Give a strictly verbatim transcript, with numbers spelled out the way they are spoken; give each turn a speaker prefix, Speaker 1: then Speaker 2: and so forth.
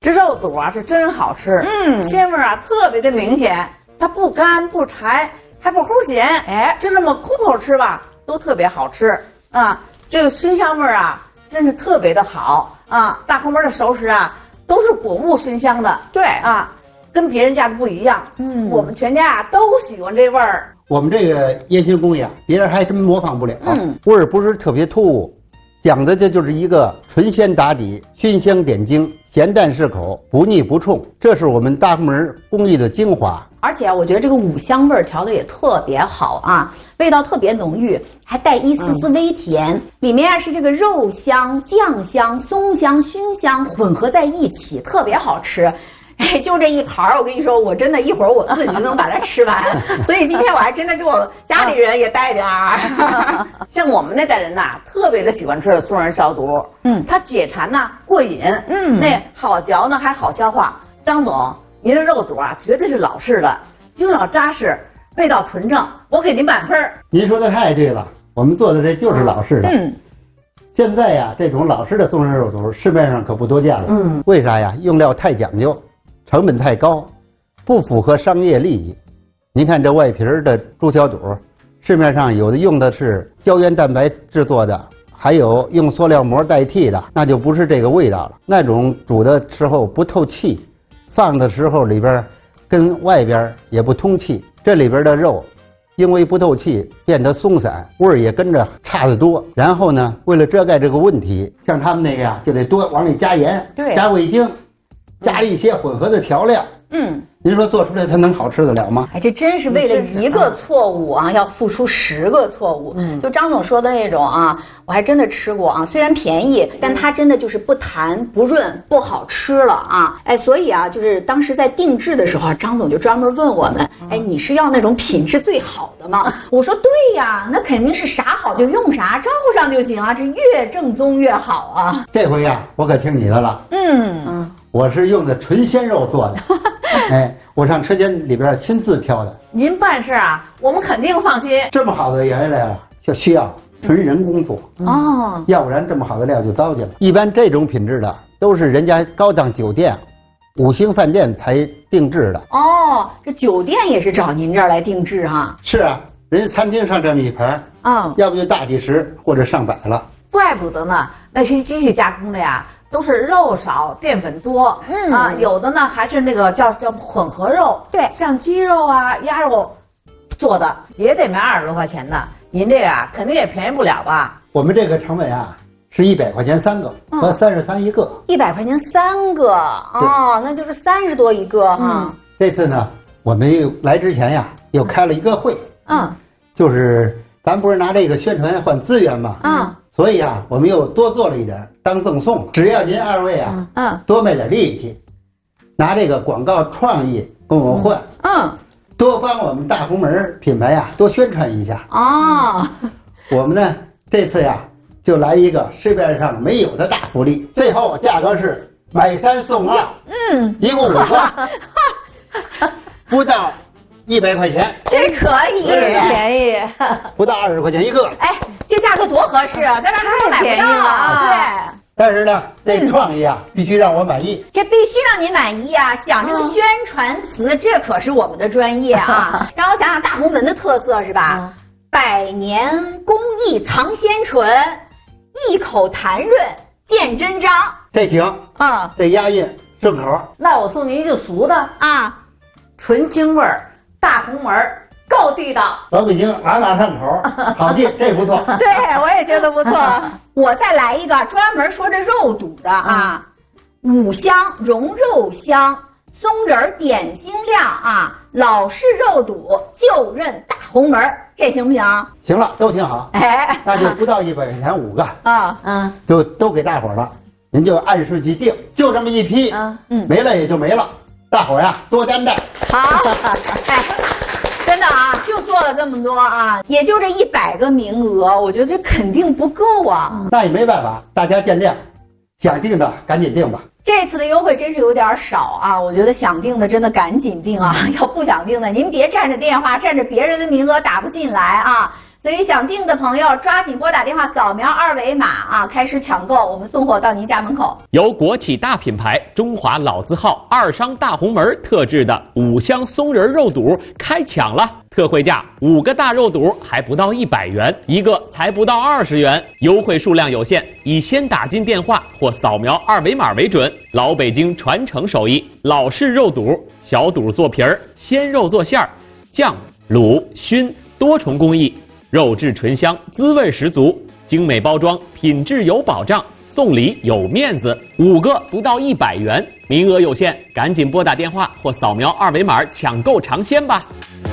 Speaker 1: 这肉肚啊是真好吃，嗯，鲜味啊特别的明显，它不干不柴，还不齁咸，哎，就这么空口吃吧，都特别好吃啊。这个熏香味啊，真是特别的好啊。大红门的熟食啊，都是果木熏香的，
Speaker 2: 对
Speaker 1: 啊，跟别人家的不一样。嗯，我们全家啊都喜欢这味儿。
Speaker 3: 我们这个烟熏工艺啊，别人还真模仿不了，嗯，味儿不是特别突兀。讲的这就是一个纯鲜打底，熏香点睛，咸淡适口，不腻不冲，这是我们大红门工艺的精华。
Speaker 2: 而且我觉得这个五香味儿调的也特别好啊，味道特别浓郁，还带一丝丝微甜。嗯、里面啊是这个肉香、酱香、松香、熏香混合在一起，特别好吃。哎，就这一盘儿，我跟你说，我真的一会儿我自己就能把它吃完。所以今天我还真的给我家里人也带点儿。
Speaker 1: 像我们那代人呐、啊，特别的喜欢吃松仁烧肚，嗯，它解馋呐、过瘾，嗯，那好嚼呢，还好消化。张总，您的肉肚啊，绝对是老式的，用料扎实，味道纯正，我给您满分。
Speaker 3: 您说的太对了，我们做的这就是老式的。嗯。现在呀，这种老式的松仁肉肚市面上可不多见了。嗯。为啥呀？用料太讲究。成本太高，不符合商业利益。您看这外皮儿的猪小肚，市面上有的用的是胶原蛋白制作的，还有用塑料膜代替的，那就不是这个味道了。那种煮的时候不透气，放的时候里边跟外边也不通气，这里边的肉因为不透气变得松散，味儿也跟着差得多。然后呢，为了遮盖这个问题，像他们那个呀，就得多往里加盐，
Speaker 2: 对，
Speaker 3: 加味精。加一些混合的调料，嗯，您说做出来它能好吃得了吗？
Speaker 2: 哎，这真是为了一个错误啊，要付出十个错误。嗯，就张总说的那种啊，我还真的吃过啊，虽然便宜，但它真的就是不弹不润，不好吃了啊。哎，所以啊，就是当时在定制的时候，张总就专门问我们，哎，你是要那种品质最好的吗？我说对呀，那肯定是啥好就用啥，招呼上就行啊，这越正宗越好啊。
Speaker 3: 这回呀，我可听你的了。嗯嗯。我是用的纯鲜肉做的，哎，我上车间里边亲自挑的。
Speaker 1: 您办事啊，我们肯定放心。
Speaker 3: 这么好的原料啊，就需要纯人工做哦，嗯、要不然这么好的料就糟践了。一般这种品质的都是人家高档酒店、五星饭店才定制的。
Speaker 2: 哦，这酒店也是找您这儿来定制哈、啊？
Speaker 3: 是啊，人家餐厅上这么一盘，嗯，要不就大几十或者上百了。
Speaker 1: 怪不得呢，那些机器加工的呀。都是肉少淀粉多，嗯啊，有的呢还是那个叫叫混合肉，对，像鸡肉啊、鸭肉做的也得卖二十多块钱呢。您这个啊，肯定也便宜不了吧？
Speaker 3: 我们这个成本啊是一百块钱三个，嗯、和三十三一个。
Speaker 2: 一百块钱三个哦，那就是三十多一个哈、嗯。
Speaker 3: 这次呢，我们来之前呀，又开了一个会，嗯，就是咱不是拿这个宣传换资源嘛，嗯。所以啊，我们又多做了一点当赠送，只要您二位啊，嗯，多卖点力气，拿这个广告创意跟我们换，嗯，多帮我们大红门品牌呀多宣传一下哦。我们呢这次呀就来一个市面上没有的大福利，最后价格是买三送二，嗯，一共五个，不到一百块钱，
Speaker 2: 这可以，
Speaker 1: 这便宜，
Speaker 3: 不到二十块钱一个。
Speaker 2: 哎，这价格多合适啊，在这儿根本买不到啊！对。
Speaker 3: 但是呢，这创意啊，嗯、必须让我满意。
Speaker 2: 这必须让您满意啊！想这个宣传词，这可是我们的专业啊！让我想想大红门的特色是吧？嗯、百年工艺藏鲜醇，一口弹润见真章。
Speaker 3: 这行啊，这押韵顺口。
Speaker 1: 那我送您一句俗的啊，纯京味儿。大红门够地道，
Speaker 3: 老北京朗朗上口，好记，这不错。
Speaker 2: 对，我也觉得不错。我再来一个专门说这肉肚的啊，嗯、五香融肉香，松仁点睛亮啊，老式肉肚就认大红门，这行不行？
Speaker 3: 行了，都挺好。哎，那就不到一百块钱五个啊，嗯，就都给大伙了，您就按顺序定，就这么一批，嗯嗯，没了也就没了。大伙呀，多担待。
Speaker 2: 好，哎，真的啊，就做了这么多啊，也就这一百个名额，我觉得这肯定不够啊。
Speaker 3: 那也没办法，大家见谅，想定的赶紧定吧。
Speaker 2: 这次的优惠真是有点少啊，我觉得想定的真的赶紧定啊，要不想定的您别占着电话，占着别人的名额打不进来啊。 所以想订的朋友抓紧拨打电话，扫描二维码啊，开始抢购，我们送货到您家门口。
Speaker 4: 由国企大品牌中华老字号二商大红门特制的五香松仁肉肚开抢了，特惠价五个大肉肚还不到一百元，一个才不到二十元，优惠数量有限，以先打进电话或扫描二维码为准。老北京传承手艺，老式肉肚，小肚做皮儿，鲜肉做馅儿，酱、卤、熏多重工艺。肉质醇香，滋味十足，精美包装，品质有保障，送礼有面子，五个不到一百元，名额有限，赶紧拨打电话或扫描二维码抢购尝鲜吧。